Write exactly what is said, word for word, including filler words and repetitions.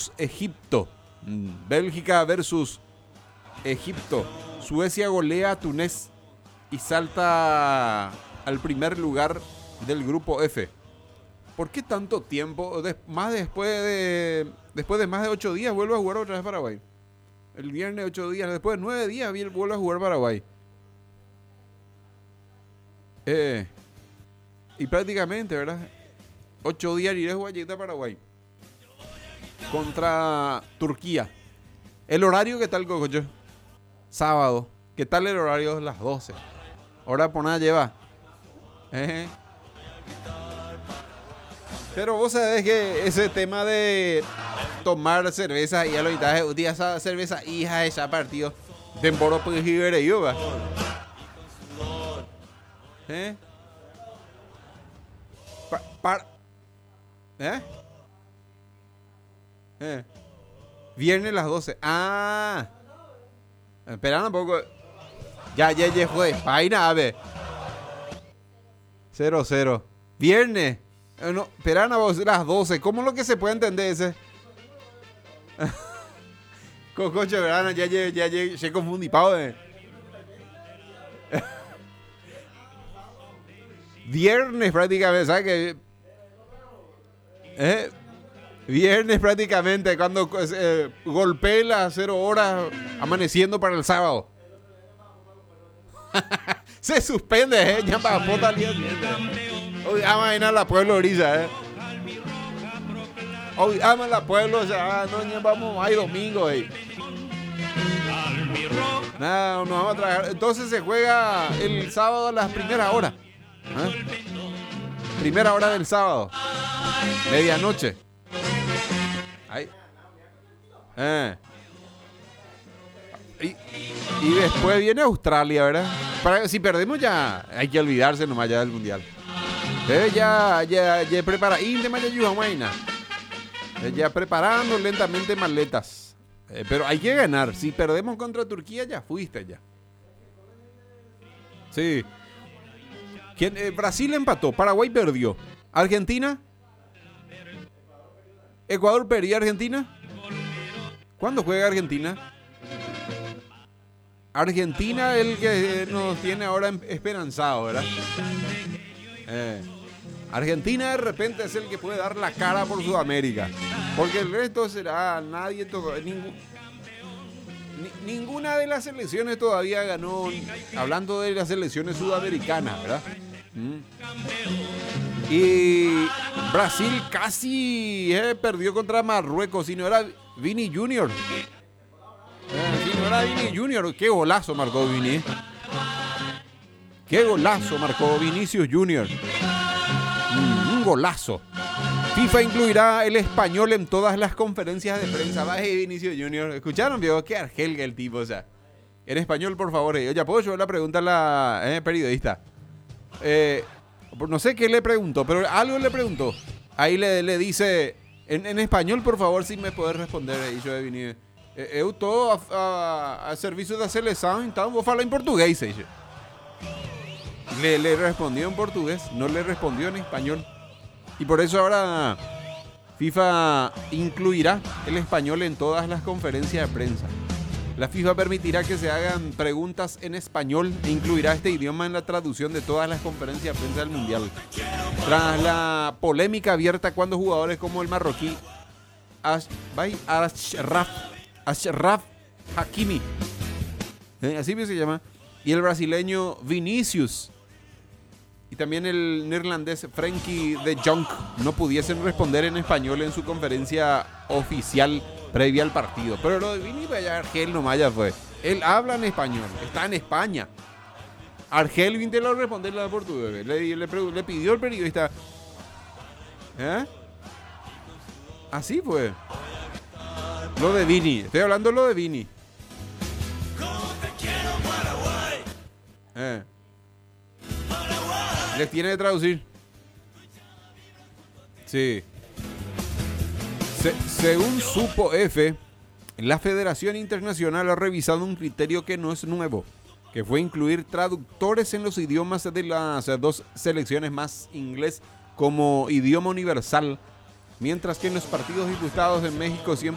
versus Egipto. Bélgica versus Egipto. Suecia golea a Túnez y salta al primer lugar del grupo F. ¿Por qué tanto tiempo? Des, más después de después de más de ocho días vuelve a jugar otra vez Paraguay. El viernes ocho días, después de nueve días vuelve a jugar Paraguay. Eh, y prácticamente, ¿verdad? Ocho días iré a jugar a Paraguay. Contra Turquía. El horario, ¿qué tal, Cococho? Sábado. ¿Qué tal el horario? Las doce. Hora por nada lleva. Eh. Pero vos sabés que ese tema de tomar cerveza y a lo mitad de día esa cerveza hija de ese partido. Temporo pues y veré yo, va. ¿Eh? Pa, par, ¿Eh? ¿Eh? Viernes las doce. Ah. Espera un poco. Ya, ya, ya fue. Paina, a ver. Cero, cero. Viernes. Eh, no, esperan a vos las doce. ¿Cómo es lo que se puede entender ese? Cococho, verano, ya, ya, ya, ya, se confundí, pavo. Eh. Viernes prácticamente, ¿sabes qué? Eh, viernes prácticamente, cuando eh, golpeé las cero horas amaneciendo para el sábado. Se suspende, ¿eh? Ya para puta al día siguiente. Hoy ama a la pueblo orilla, ¿eh? Hoy ama la pueblo, o sea, no, ya vamos, hay domingo, ¿eh? Nada, nos vamos a trabajar. Entonces se juega el sábado a las primeras horas. ¿Eh? Primera hora del sábado. Medianoche. Ahí. Eh. Y, y después viene Australia, ¿verdad? Para, si perdemos ya hay que olvidarse nomás ya del mundial. Eh, ya, ya, ya prepara. Y de maya yuhamaina. Eh, ya preparando lentamente maletas. Eh, pero hay que ganar. Si perdemos contra Turquía ya fuiste ya. Sí. ¿Quién? Eh, Brasil empató. Paraguay perdió. Argentina. Ecuador perdió. Argentina. ¿Cuándo juega Argentina? Argentina el que nos tiene ahora esperanzado, ¿verdad? Eh, Argentina de repente es el que puede dar la cara por Sudamérica. Porque el resto será nadie, todo, ningún, ni, ninguna de las selecciones todavía ganó. Hablando de las selecciones sudamericanas, ¿verdad? Mm. Y Brasil casi eh, perdió contra Marruecos. Si no era Vini Junior Eh, si no era Vini Junior Qué golazo marcó Vini. Qué golazo marcó Vinicius Junior Mm, un golazo. FIFA incluirá el español en todas las conferencias de prensa. Va Vinicius Junior ¿Escucharon, viejo? Qué argelga el tipo, o sea. En español, por favor. Eh. Oye, ¿puedo yo la pregunta a la eh, periodista? Eh, no sé qué le preguntó, pero algo le preguntó. Ahí le, le dice, en, en español, por favor, si me puedes responder. Ahí yo he venido. Eh, eu estou a, a, a serviço da seleção, então vou falar en portugués. Le, le respondió en portugués, no le respondió en español. Y por eso ahora FIFA incluirá el español en todas las conferencias de prensa. La FIFA permitirá que se hagan preguntas en español e incluirá este idioma en la traducción de todas las conferencias de prensa del Mundial. Tras la polémica abierta cuando jugadores como el marroquí Achraf, Achraf Hakimi, ¿eh? así se llama, y el brasileño Vinicius y también el neerlandés Frenkie de Jong no pudiesen responder en español en su conferencia oficial previa al partido. Pero lo de Vini vaya Argel nomás ya fue. Él habla en español, está en España. Argel vino a responderle en portugués. Le, le, le pidió el periodista. ¿Eh? Así fue. Lo de Vini, estoy hablando de lo de Vini. Eh. Les tiene que traducir. Sí. Se, según supo F, la Federación Internacional ha revisado un criterio que no es nuevo, que fue incluir traductores en los idiomas de las dos selecciones, más inglés como idioma universal, mientras que en los partidos disputados en México siempre